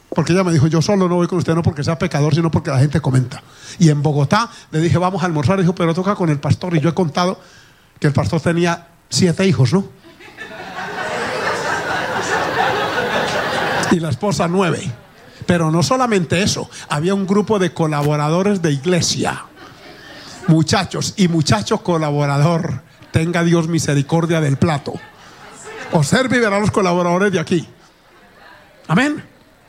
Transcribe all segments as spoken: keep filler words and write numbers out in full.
Porque ella me dijo, yo solo no voy con usted, no porque sea pecador, sino porque la gente comenta. Y en Bogotá le dije, vamos a almorzar. Y dijo, pero toca con el pastor. Y yo he contado que el pastor tenía siete hijos, ¿no? Y la esposa nueve. Pero no solamente eso, había un grupo de colaboradores de iglesia. Muchachos y muchacho colaborador, tenga Dios misericordia del plato. Observe y verá los colaboradores de aquí. Amén.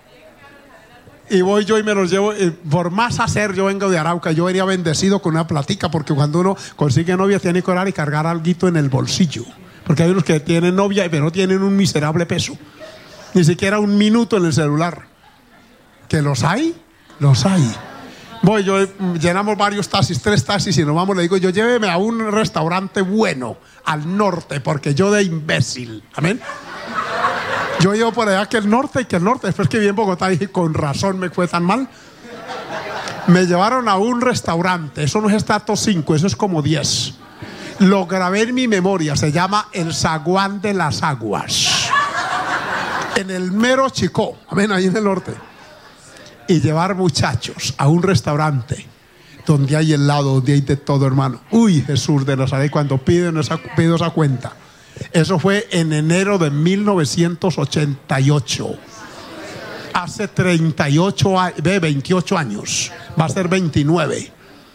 Y voy yo y me los llevo. Y por más hacer, yo vengo de Arauca. Yo venía bendecido con una platica, porque cuando uno consigue novia tiene que orar y cargar alguito en el bolsillo. Porque hay unos que tienen novia pero no tienen un miserable peso, ni siquiera un minuto en el celular. ¿Que los hay? Los hay. Voy, yo llenamos varios taxis, tres taxis, y nos vamos. Le digo yo, lléveme a un restaurante bueno al norte, porque yo de imbécil, amén, yo llevo por allá que el norte y que el norte. Después que vi en Bogotá dije, con razón me fue tan mal. Me llevaron a un restaurante. Eso no es estrato cinco, eso es como diez. Lo grabé en mi memoria. Se llama El Zaguán de las Aguas, en el mero Chicó, amén, ahí en el norte. Y llevar muchachos a un restaurante donde hay helado, donde hay de todo, hermano. Uy, Jesús de Nazaret, cuando piden esa, pido esa cuenta. Eso fue en enero de mil novecientos ochenta y ocho. Hace treinta y ocho, veintiocho años. Va a ser veintinueve.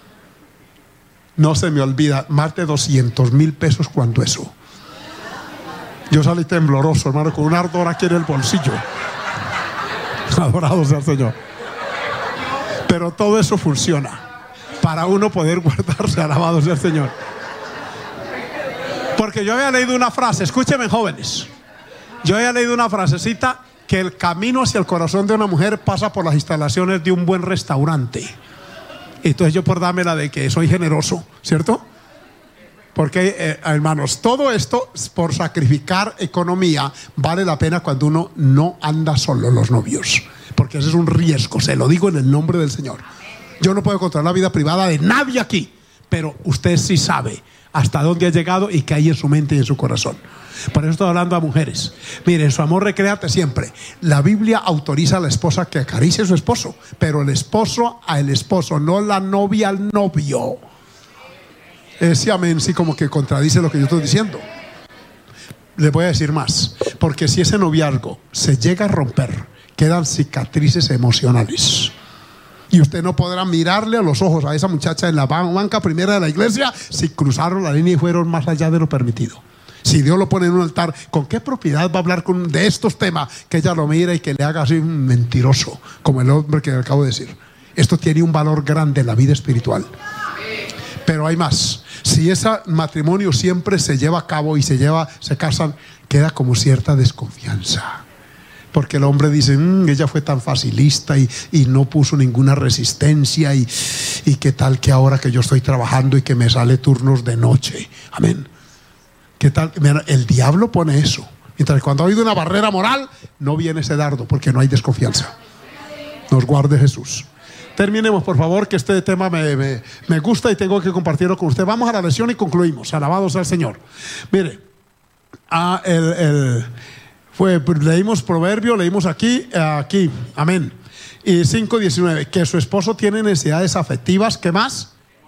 No se me olvida, más de doscientos mil pesos cuando eso. Yo salí tembloroso, hermano, con un ardor aquí en el bolsillo. Adorado sea el Señor. Pero todo eso funciona para uno poder guardarse. Alabado sea el Señor. Porque yo había leído una frase, escúchenme, jóvenes. Yo había leído una frasecita, que el camino hacia el corazón de una mujer pasa por las instalaciones de un buen restaurante. Entonces yo, por dármela de que soy generoso, ¿cierto? Porque, eh, hermanos, todo esto por sacrificar economía vale la pena cuando uno no anda solo, los novios. Porque ese es un riesgo, se lo digo en el nombre del Señor. Yo no puedo controlar la vida privada de nadie aquí, pero usted sí sabe hasta dónde ha llegado y qué hay en su mente y en su corazón. Por eso estoy hablando a mujeres. Miren, su amor recréate siempre. La Biblia autoriza a la esposa que acaricie a su esposo, pero el esposo al esposo, no la novia al novio. Ese amén sí como que contradice lo que yo estoy diciendo. Les voy a decir más. Porque si ese noviazgo se llega a romper, quedan cicatrices emocionales. Y usted no podrá mirarle a los ojos a esa muchacha en la banca primera de la iglesia si cruzaron la línea y fueron más allá de lo permitido. Si Dios lo pone en un altar, ¿con qué propiedad va a hablar con, de estos temas? Que ella lo mira y que le haga así un mentiroso, como el hombre que le acabo de decir. Esto tiene un valor grande en la vida espiritual. Pero hay más. Si ese matrimonio siempre se lleva a cabo y se lleva, se casan, queda como cierta desconfianza. Porque el hombre dice, mmm, ella fue tan facilista y, y no puso ninguna resistencia. Y, y qué tal que ahora que yo estoy trabajando y que me sale turnos de noche. Amén. ¿Qué tal? Mira, el diablo pone eso. Mientras cuando ha habido una barrera moral, no viene ese dardo porque no hay desconfianza. Nos guarde Jesús. Terminemos, por favor, que este tema me, me, me gusta y tengo que compartirlo con usted. Vamos a la lección y concluimos. Alabado sea el Señor. Mire, ah, el... el Fue, leímos Proverbio, leímos aquí, aquí, amén. Y cinco diecinueve, que su esposo tiene necesidades afectivas, ¿qué más?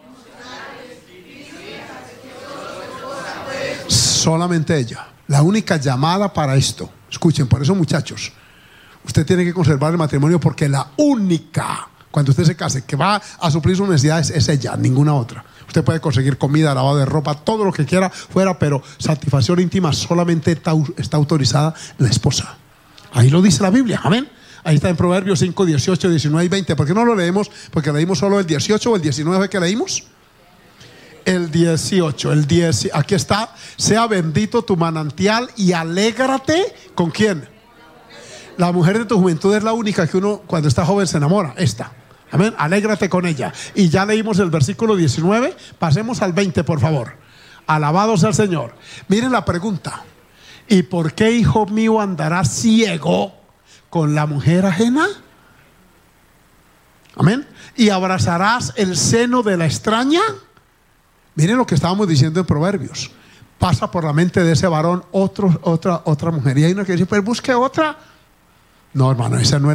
Solamente ella. La única llamada para esto. Escuchen, por eso, muchachos, usted tiene que conservar el matrimonio, porque la única, cuando usted se case, que va a suplir sus necesidades es ella, ninguna otra. Usted puede conseguir comida, lavado de ropa, todo lo que quiera fuera, pero satisfacción íntima solamente está, está autorizada la esposa. Ahí lo dice la Biblia, amén. Ahí está en Proverbios cinco, dieciocho, diecinueve y veinte. ¿Por qué no lo leemos? Porque leímos solo el dieciocho o el diecinueve que leímos. El dieciocho, el diez, aquí está. Sea bendito tu manantial y alégrate. ¿Con quién? La mujer de tu juventud es la única que uno cuando está joven se enamora. Esta. Amén, alégrate con ella. Y ya leímos el versículo diecinueve. Pasemos al veinte, por favor. Alabado sea el Señor. Miren la pregunta. ¿Y por qué, hijo mío, andarás ciego con la mujer ajena? Amén. ¿Y abrazarás el seno de la extraña? Miren lo que estábamos diciendo en Proverbios. Pasa por la mente de ese varón otro, otra, otra mujer. Y hay uno que dice, pues busque otra. No, hermano, esa no es